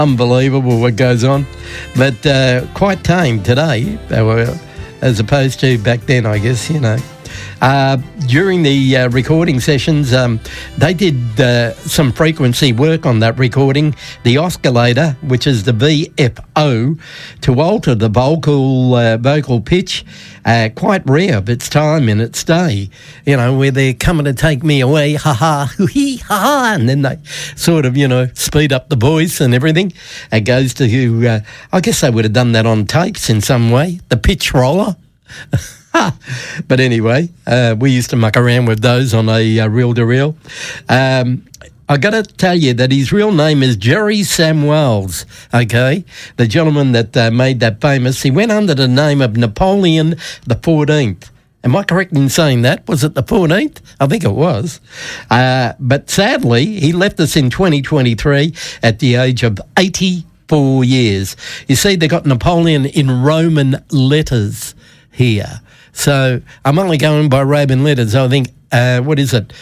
Unbelievable what goes on, but quite tame today, as opposed to back then, I guess, you know. During the recording sessions, they did some frequency work on that recording, the oscillator, which is the VFO, to alter the vocal pitch, quite rare of its time in its day, you know, where they're coming to take me away, ha-ha, hoo-hee, ha-ha, and then they sort of, you know, speed up the voice and everything. It goes to, I guess they would have done that on tapes in some way, the pitch roller. But anyway, we used to muck around with those on a reel-to-reel. I got to tell you that his real name is Jerry Samuels, okay? The gentleman that made that famous. He went under the name of Napoleon the 14th. Am I correct in saying that? Was it the 14th? I think it was. But sadly, he left us in 2023 at the age of 84 years. You see, they got Napoleon in Roman letters here. So I'm only going by Roman letters. I think, what is it?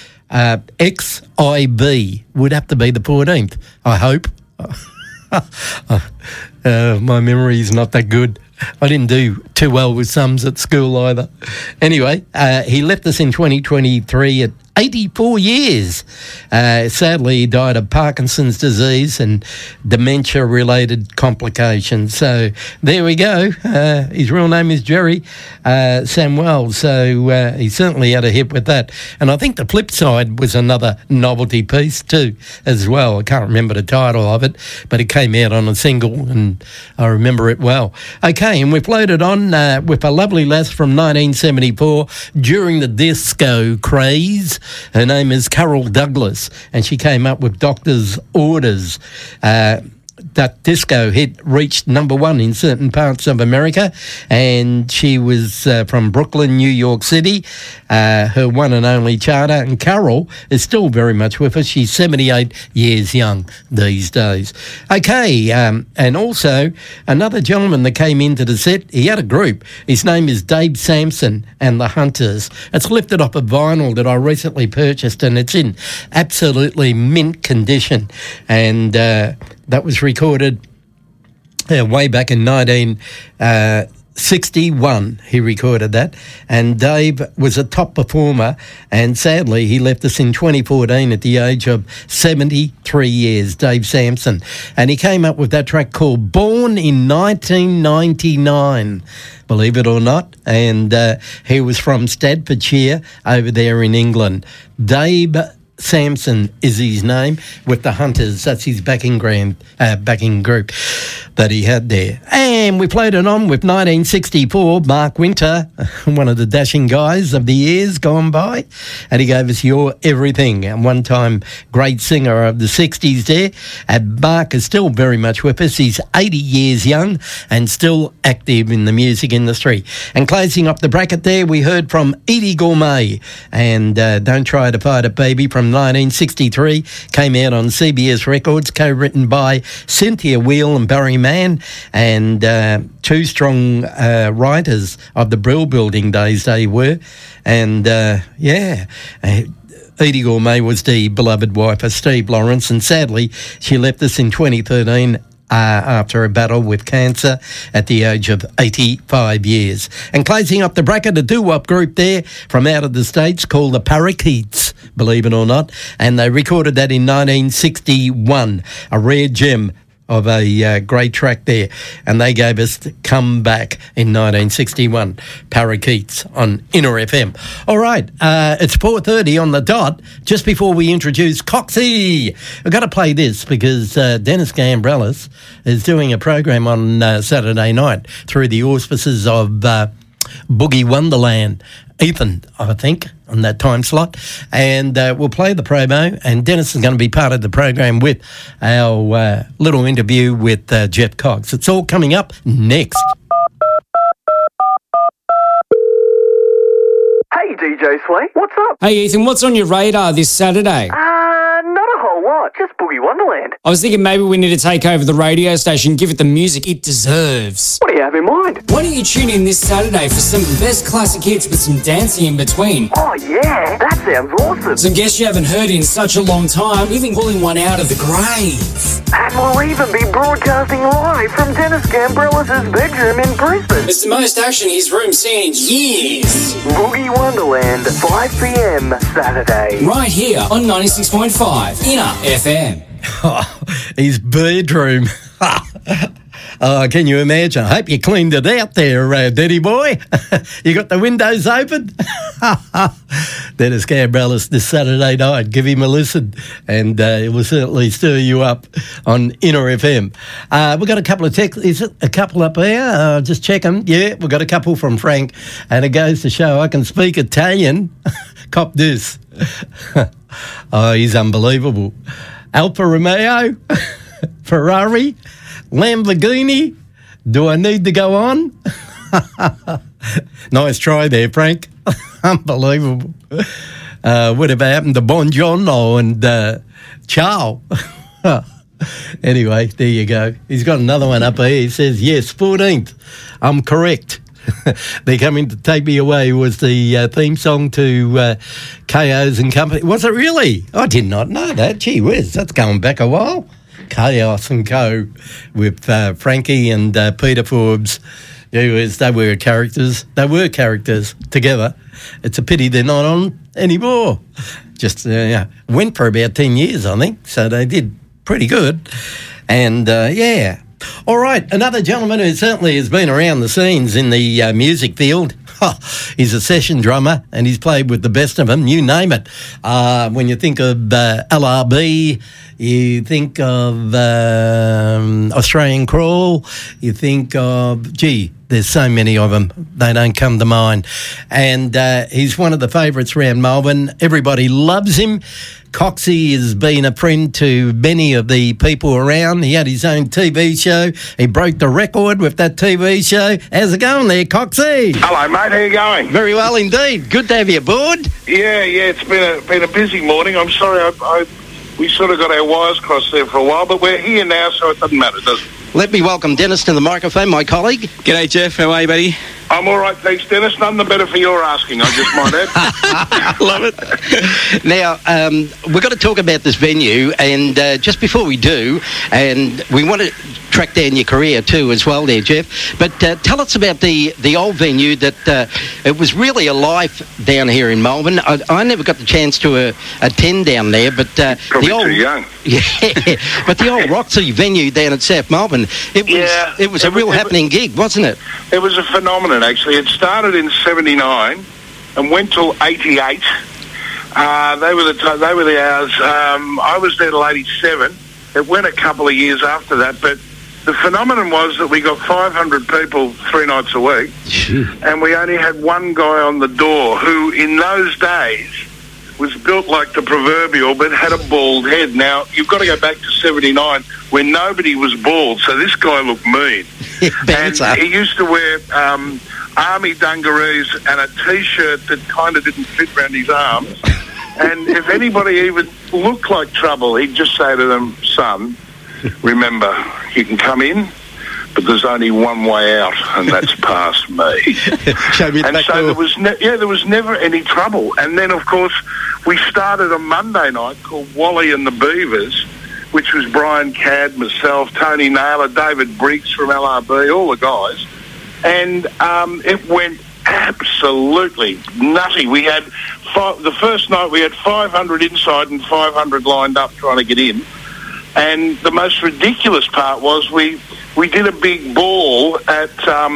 XIB would have to be the 14th, I hope. My memory is not that good. I didn't do too well with sums at school either. Anyway, he left us in 2023 at 84 years. Sadly, he died of Parkinson's disease and dementia-related complications. So there we go. His real name is Jerry Samuel. So he certainly had a hit with that. And I think the flip side was another novelty piece too, as well. I can't remember the title of it, but it came out on a single and I remember it well. Okay, and we floated on with a lovely lass from 1974 during the disco craze. Her name is Carol Douglas, and she came up with Doctor's Orders. That disco hit reached number one in certain parts of America, and she was from Brooklyn, New York City, her one and only charter, and Carol is still very much with us. She's 78 years young these days. Okay, and also another gentleman that came into the set, he had a group. His name is Dave Sampson and the Hunters. It's lifted off a vinyl that I recently purchased, and it's in absolutely mint condition, and that was recorded way back in 1961. He recorded that. And Dave was a top performer. And sadly, he left us in 2014 at the age of 73 years, Dave Sampson. And he came up with that track called Born in 1999. Believe it or not. And he was from Staffordshire over there in England. Dave Sampson is his name, with the Hunters. That's his backing group that he had there. And we played it on with 1964, Mark Winter, one of the dashing guys of the years gone by, and he gave us Your Everything, and one-time great singer of the 60s there. And Mark is still very much with us. He's 80 years young and still active in the music industry. And closing up the bracket there, we heard from Eddie Gourmet and Don't Try to Fight It Baby from 1963, came out on CBS Records, co-written by Cynthia Weil and Barry Mann, and two strong writers of the Brill Building days they were. And Edie Gourmet was the beloved wife of Steve Lawrence, and sadly she left us in 2013 after a battle with cancer at the age of 85 years. And closing up the bracket, a doo-wop group there from out of the States called the Parakeets, believe it or not, and they recorded that in 1961, a rare gem of a great track there, and they gave us Come Back in 1961, Parakeets on Inner FM. All right, it's 4:30 on the dot. Just before we introduce Coxie, I've got to play this because Dennis Gambrellis is doing a program on Saturday night through the auspices of Boogie Wonderland. Ethan, I think, on that time slot. And we'll play the promo, and Dennis is going to be part of the program with our little interview with Jeff Cox. It's all coming up next. Hey, DJ Sweet, what's up? Hey, Ethan, what's on your radar this Saturday? Not a whole lot. Just Boogie Boogie Wonderland. I was thinking maybe we need to take over the radio station, give it the music it deserves. What do you have in mind? Why don't you tune in this Saturday for some of the best classic hits with some dancing in between? Oh yeah, that sounds awesome. Some guests you haven't heard in such a long time, even pulling one out of the grave. And we'll even be broadcasting live from Dennis Gambrellis' bedroom in Brisbane. It's the most action his room's seen in years. Boogie Wonderland, 5 p.m. Saturday. Right here on 96.5 Inner FM. Oh, his bedroom. Oh, can you imagine? I hope you cleaned it out there, Daddy boy. You got the windows open? Dennis Gambrellis this Saturday night. Give him a listen, and it will certainly stir you up on Inner FM. We've got a couple of texts. Is it a couple up here? Just check them. Yeah, we've got a couple from Frank, and it goes to show I can speak Italian. Cop this. Oh, he's unbelievable. Alfa Romeo, Ferrari, Lamborghini. Do I need to go on? Nice try there, Frank. Unbelievable. Whatever happened to Buongiorno and Ciao? Anyway, there you go. He's got another one up here. He says, yes, 14th. I'm correct. They're Coming to Take Me Away was the theme song to Chaos and Company. Was it really? I did not know that. Gee whiz, that's going back a while. Chaos and Co. with Frankie and Peter Forbes. They were characters. They were characters together. It's a pity they're not on anymore. Just went for about 10 years, I think. So they did pretty good. And yeah. All right, another gentleman who certainly has been around the scenes in the music field. He's a session drummer, and he's played with the best of them, you name it. When you think of LRB, you think of Australian Crawl, you think of, there's so many of them, they don't come to mind. And he's one of the favourites around Melbourne. Everybody loves him. Coxie has been a friend to many of the people around. He had his own TV show. He broke the record with that TV show. How's it going there, Coxie? Hello, mate. How you going? Very well indeed. Good to have you aboard. Yeah. It's been a busy morning. I'm sorry, we sort of got our wires crossed there for a while, but we're here now, so it doesn't matter, does it? Let me welcome Dennis to the microphone, my colleague. G'day, Jeff. How are you, buddy? I'm all right, thanks, Dennis. None the better for your asking, I just might add. Love it. Now, we've got to talk about this venue, and just before we do, and we want to track down your career too as well there, Jeff, but tell us about the old venue that it was really a life down here in Melbourne. I never got the chance to attend down there, but Probably the old, too young. Yeah, but the old Roxy venue down at South Melbourne, it was a real happening gig, wasn't it? It was a phenomenon, actually. It started in 79 and went till 88. They were the hours. I was there till 87. It went a couple of years after that, but the phenomenon was that we got 500 people 3 nights a week, and we only had one guy on the door who, in those days, was built like the proverbial, but had a bald head. Now, you've got to go back to 79 when nobody was bald, so this guy looked mean. And he used to wear army dungarees and a T-shirt that kind of didn't fit around his arms. And if anybody even looked like trouble, he'd just say to them, son, remember, you can come in, but there's only one way out, and that's past me. Show me and so there was never any trouble. And then, of course, we started a Monday night called Wally and the Beavers, which was Brian Cadd, myself, Tony Naylor, David Briggs from LRB, all the guys. And it went absolutely nutty. We had the first night we had 500 inside and 500 lined up trying to get in. And the most ridiculous part was we did a big ball at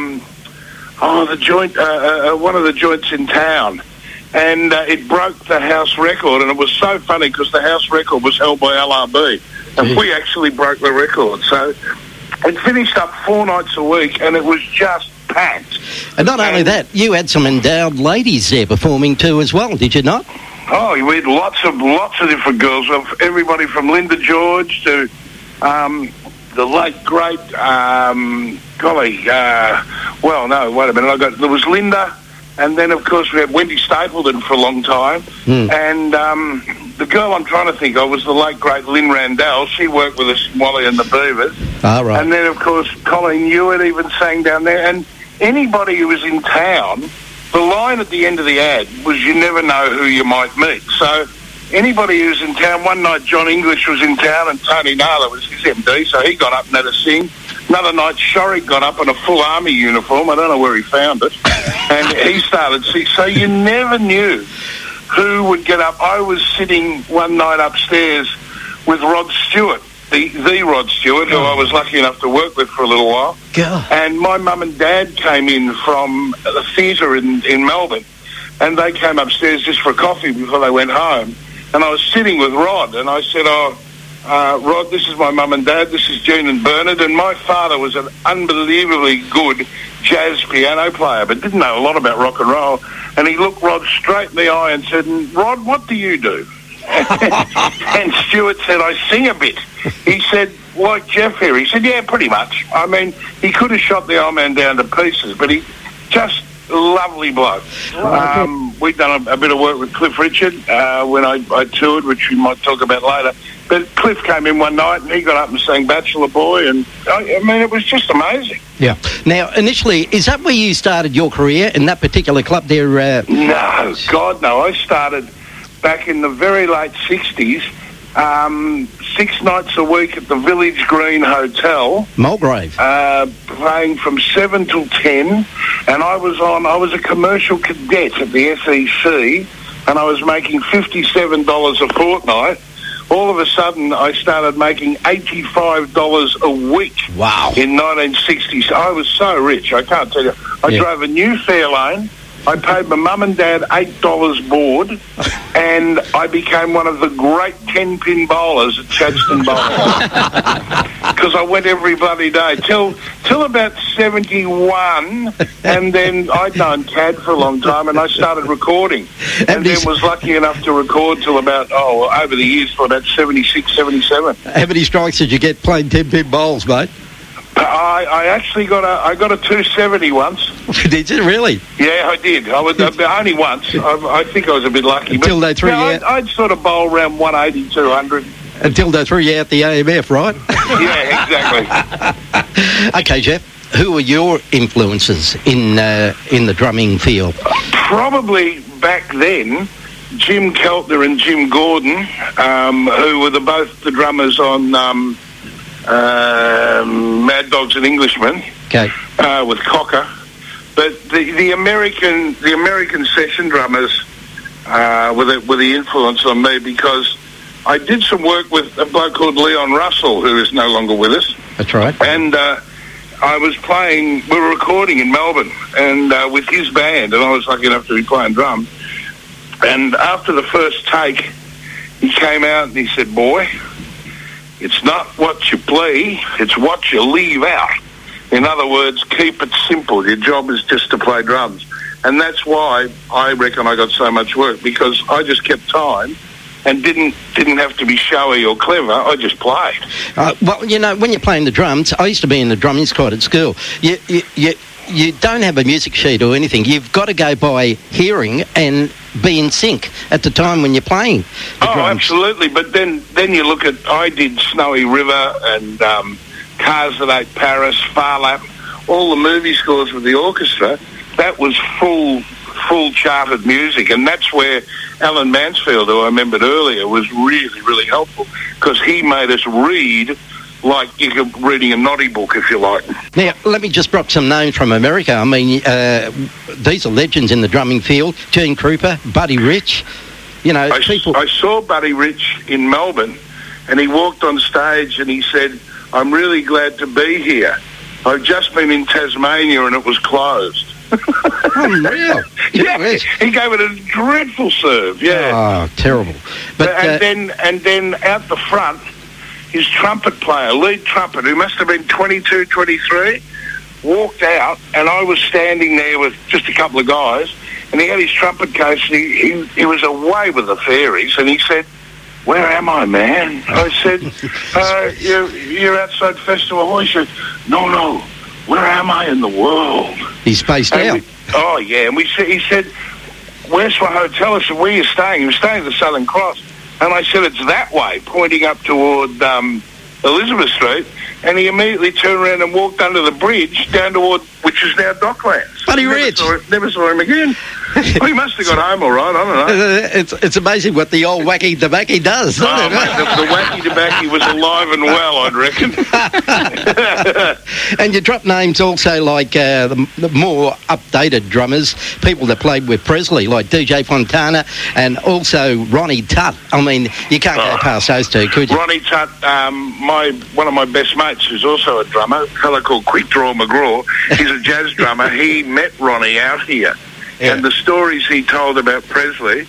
the joint, one of the joints in town, and it broke the house record. And it was so funny because the house record was held by LRB, and we actually broke the record. So it finished up 4 nights a week, and it was just packed. And not only that, you had some endowed ladies there performing too as well, did you not? Oh, we had lots of different girls, of everybody from Linda George to the late great there was Linda, And then, of course, we had Wendy Stapleton for a long time. And the girl I'm trying to think of was the late, great Lynn Randall. She worked with us in Wally and the Beavers. Right. And then, of course, Colleen Hewitt even sang down there. And anybody who was in town, the line at the end of the ad was you never know who you might meet. So anybody who's in town, one night John English was in town and Tony Naylor was his MD, so he got up and had a sing. Another night, Shorrick got up in a full army uniform. I don't know where he found it. And he started singing. So you never knew who would get up. I was sitting one night upstairs with Rod Stewart, the Rod Stewart, who I was lucky enough to work with for a little while. God. And my mum and dad came in from the theatre in Melbourne, and they came upstairs just for a coffee before they went home. And I was sitting with Rod, and I said, Rod, this is my mum and dad, this is Jean and Bernard, and my father was an unbelievably good jazz piano player, but didn't know a lot about rock and roll. And he looked Rod straight in the eye and said, Rod, what do you do? And Stewart said, I sing a bit. He said, like Jeff here. He said, yeah, pretty much. I mean, he could have shot the old man down to pieces, but he just lovely bloke. We'd done a bit of work with Cliff Richard when I toured, which we might talk about later. But Cliff came in one night and he got up and sang Bachelor Boy, and I mean, it was just amazing. Yeah. Now, initially, is that where you started your career, in that particular club there? No, God, no. I started back in the very late 60s, 6 nights a week at the Village Green Hotel. Mulgrave. Playing from 7 till 10, and I was a commercial cadet at the SEC, and I was making $57 a fortnight. All of a sudden, I started making $85 a week. Wow. In 1960. So I was so rich, I can't tell you. I drove a new Fairlane. I paid my mum and dad $8 board, and I became one of the great 10-pin bowlers at Chadstone Bowl. Because I went every bloody day till about 71, and then I'd known Tad for a long time, and I started recording. And then was lucky enough to record till about, over the years, for about 76, 77. How many strikes did you get playing 10-pin bowls, mate? I actually got a 270 once. Did you really? Yeah, I did. I was only once. I think I was a bit lucky. Until they threw you out. I'd sort of bowl around 180, 200. Until they threw you out the AMF, right? Yeah, exactly. Okay, Jeff, who were your influences in the drumming field? Probably back then, Jim Keltner and Jim Gordon, who were both the drummers on Mad Dogs and Englishmen, okay, with Cocker. But the American session drummers were the influence on me, because I did some work with a bloke called Leon Russell, who is no longer with us. That's right. And we were recording in Melbourne, and with his band, and I was lucky enough to be playing drums. And after the first take, he came out and he said, boy, it's not what you play, it's what you leave out. In other words, keep it simple. Your job is just to play drums. And that's why I reckon I got so much work, because I just kept time and didn't have to be showy or clever. I just played. Well, you know, when you're playing the drums, I used to be in the drumming squad at school. You don't have a music sheet or anything. You've got to go by hearing and be in sync at the time when you're playing the drums. Absolutely. But then you look at, I did Snowy River and Cars That Ate Paris, Far Lap, all the movie scores with the orchestra. That was full charted music, and that's where Alan Mansfield, who I remembered earlier, was really, really helpful, because he made us read like you're reading a naughty book, if you like. Now, let me just drop some names from America. I mean, these are legends in the drumming field. Gene Krupa, Buddy Rich, I saw Buddy Rich in Melbourne, and he walked on stage and he said, I'm really glad to be here. I've just been in Tasmania and it was closed. Unreal. Yeah, he gave it a dreadful serve. Yeah. Oh, terrible. But and then out the front, his trumpet player, lead trumpet, who must have been 22, 23, walked out, and I was standing there with just a couple of guys, and he had his trumpet case. And he was away with the fairies, and he said, "Where am I, man?" I said, "You're outside Festival Hall." He said, "No, where am I in the world? He's spaced out. And he said, where's my hotel? I said, where are you staying? He was staying at the Southern Cross. And I said, it's that way, pointing up toward Elizabeth Street. And he immediately turned around and walked under the bridge down toward, which is now Docklands. Bloody rich. Never saw him again. Well, he must have got home all right, I don't know. It's amazing what the old wacky tobacco does, isn't it? Mate, the wacky tobacco was alive and well, I'd reckon. And you drop names also like the more updated drummers, people that played with Presley, like DJ Fontana and also Ronnie Tutt. I mean, you can't go past those two, could you? Ronnie Tutt, one of my best mates, who's also a drummer, a fellow called Quick Draw McGraw. He's a jazz drummer. He met Ronnie out here. Yeah. And the stories he told about Presley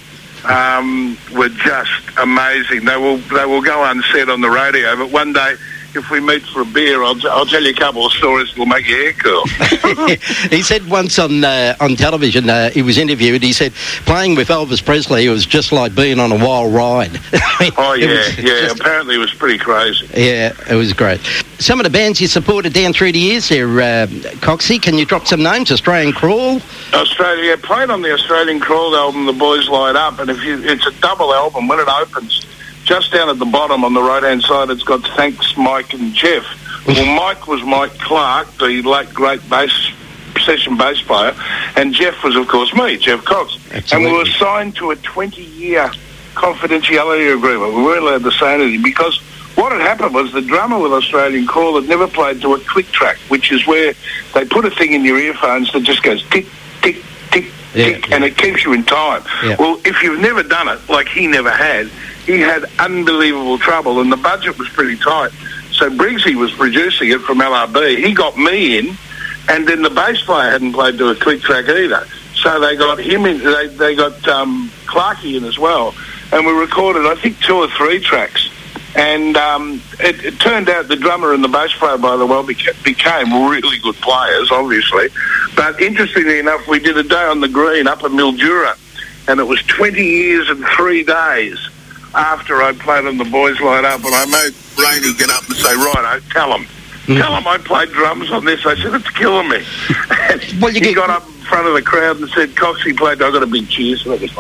were just amazing. They will go unsaid on the radio, but one day, if we meet for a beer, I'll tell you a couple of stories that will make your hair curl. He said once on television, he was interviewed, he said, playing with Elvis Presley, it was just like being on a wild ride. Apparently it was pretty crazy. Yeah, it was great. Some of the bands you supported down through the years there, Coxie, can you drop some names? Australian Crawl? Australia, played on the Australian Crawl album, The Boys Light Up, and it's a double album. When it opens, just down at the bottom on the right-hand side, it's got Thanks Mike and Jeff. Well, Mike was Mike Clark, the late great session bass player, and Jeff was, of course, me, Jeff Cox. Absolutely. And we were signed to a 20-year confidentiality agreement. We weren't allowed to say anything because what had happened was the drummer with Australian Crawl had never played to a click track, which is where they put a thing in your earphones that just goes tick, tick, tick, tick, and it keeps you in time. Yeah. Well, if you've never done it, like he never had, he had unbelievable trouble, and the budget was pretty tight. So Briggsy was producing it from LRB. He got me in, and then the bass player hadn't played to a click track either. So they got him in. They got Clarkey in as well, and we recorded, I think, 2 or 3 tracks. And it turned out the drummer and the bass player, by the way, became really good players, obviously. But interestingly enough, we did a day on the green up at Mildura, and it was 20 years and 3 days after I played on The Boys Light Up, and I made Rainey get up and say, right, tell him I played drums on this. I said, it's killing me. Well, he got up in front of the crowd and said, Coxie played, I got a big cheer, so that was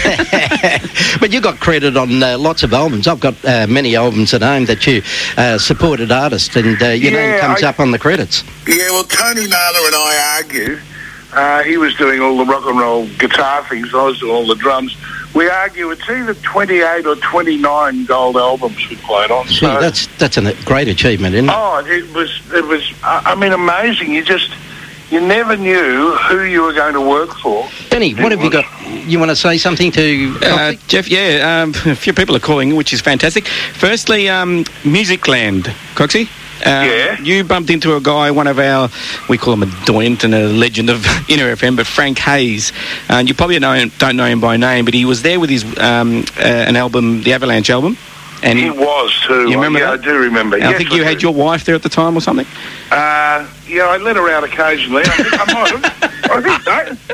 nice. But you got credit on lots of albums. I've got many albums at home that you supported artists, and your name comes up on the credits. Yeah, well, Tony Naylor and I argue. He was doing all the rock and roll guitar things, I was doing all the drums. We argue it's either 28 or 29 gold albums we played on. Gee, that's a great achievement, isn't it? Oh, it was. I mean, amazing. You never knew who you were going to work for. Benny, what have you got? You want to say something to Jeff? Yeah, a few people are calling, which is fantastic. Firstly, Musicland, Coxie. You bumped into a guy, one of our, we call him a doyant and a legend of Inner FM, but Frank Hayes. And you probably don't know him by name, but he was there with his an album, the Avalanche album. And he was too. You remember that? I do remember. I think you had your wife there at the time or something? Yeah, I let her out occasionally. I think I might have. I think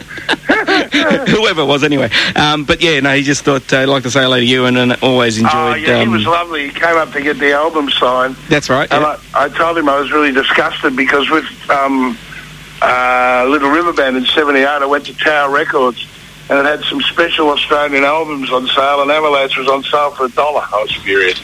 so. Whoever it was, anyway. But yeah, no, he just thought, I'd like to say hello to you and always enjoyed... he was lovely. He came up to get the album signed. That's right. And I told him I was really disgusted because with Little River Band in 78, I went to Tower Records and it had some special Australian albums on sale, and Avalanche was on sale for $1. I was furious.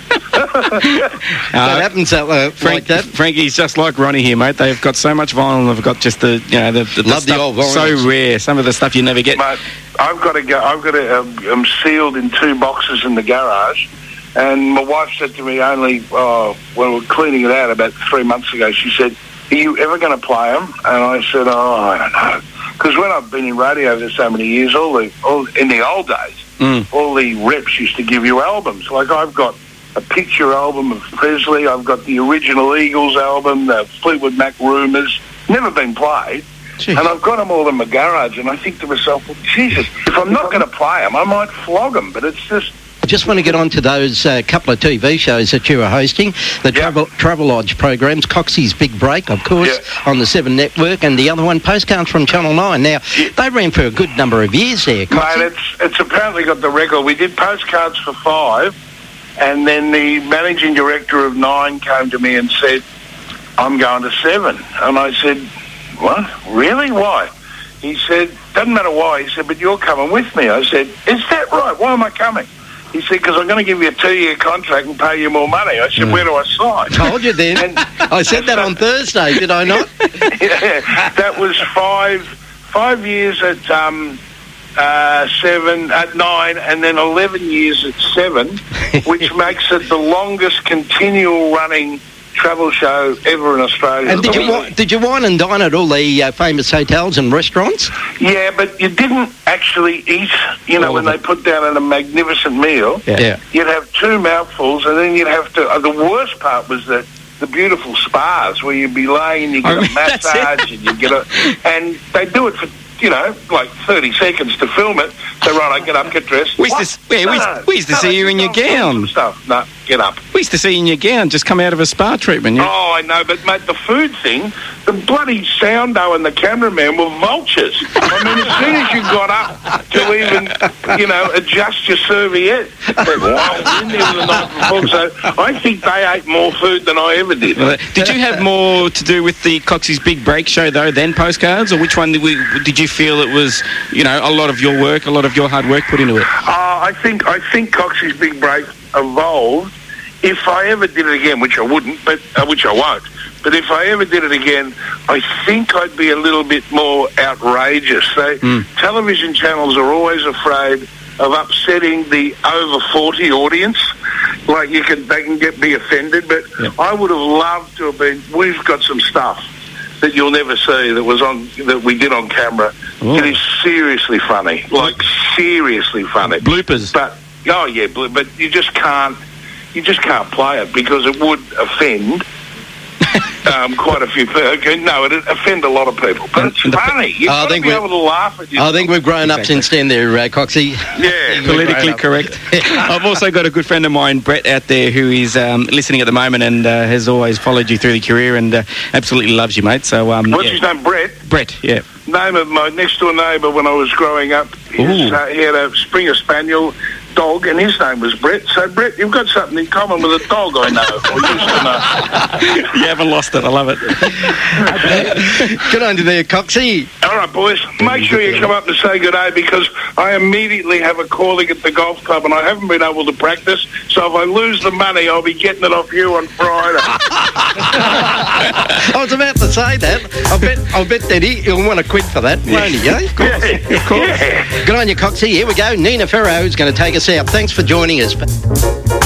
That happens like that. Frankie's just like Ronnie here, mate. They've got so much vinyl, and they've got just the Love the old vinyl. So rare. Some of the stuff you never get. Mate, I've got it sealed in 2 boxes in the garage, and my wife said to me only when we were cleaning it out about 3 months ago, she said, are you ever going to play them? And I said, I don't know. Because when I've been in radio for so many years, in the old days, all the reps used to give you albums. Like I've got a picture album of Presley, I've got the original Eagles album, the Fleetwood Mac Rumours, never been played. Jeez. And I've got them all in my garage, and I think to myself, well, Jesus, if I'm not going to play them, I might flog them. But it's just... I just want to get on to those couple of TV shows that you were hosting, the Travelodge programs, Coxie's Big Break, of course, on the 7 Network, and the other one, Postcards from Channel 9. Now, they ran for a good number of years there, Coxie. Mate, it's apparently got the record. We did Postcards for 5, and then the managing director of 9 came to me and said, I'm going to 7. And I said, what? Really? Why? He said, doesn't matter why. He said, but you're coming with me. I said, is that right? Why am I coming? He said, because I'm going to give you a 2-year contract and pay you more money. I said, where do I sign? Told you then. And I said that on Thursday, did I not? Yeah, that was 5 years at 7, at 9, and then 11 years at 7, which makes it the longest continual running travel show ever in Australia. And did you wine and dine at all the famous hotels and restaurants? Yeah, but you didn't actually eat, when they put down in a magnificent meal. Yeah. You'd have 2 mouthfuls, and then you'd have to... the worst part was the beautiful spas where you'd be laying and you get a massage and you get and they do it for, like 30 seconds to film it. So, right, I get up, get dressed. We used to see you in your gown. Stuff. No, get up. We used to see you in your gown, just come out of a spa treatment. Yeah? Oh, I know, but, mate, the food thing, the bloody soundo and the cameraman were vultures. I mean, as soon as you got up to even, adjust your serviette, they were in there the night before. So I think they ate more food than I ever did. Did you have more to do with the Coxie's Big Break show, though, than Postcards? Or which one did you feel it was, a lot of your work, a lot of your hard work put into it? I think Coxie's Big Break evolved. If I ever did it again, which I wouldn't, but which I won't, but if I ever did it again, I think I'd be a little bit more outrageous. Television channels are always afraid of upsetting the over 40 audience. Like they can be offended, but I would have loved to have been. We've got some stuff that you'll never see that we did on camera. Oh. It is seriously funny, seriously funny. Bloopers. But but you just can't play it because it would offend quite a few people. No, it'd offend a lot of people. But it's funny. You've got to be able to laugh at yourself. I think we've grown up since then there, Coxie. Yeah. Politically correct. I've also got a good friend of mine, Brett, out there who is listening at the moment and has always followed you through the career and absolutely loves you, mate. So, what's his name, Brett? Brett, yeah. Name of my next-door neighbour when I was growing up. He had a Springer Spaniel dog, and his name was Brett. So, Brett, you've got something in common with a dog, I know, or used to know. You haven't lost it. I love it. Good on you there, Coxie. All right, boys. Make sure you come up and say good day because I immediately have a calling at the golf club and I haven't been able to practice. So if I lose the money, I'll be getting it off you on Friday. I was about to say that. I'll bet that he'll want to quit for that, won't he? Yeah, of course. Yeah. Of course. Yeah. Good on you, Coxie. Here we go. Nina Ferro is going to take us out. Thanks for joining us.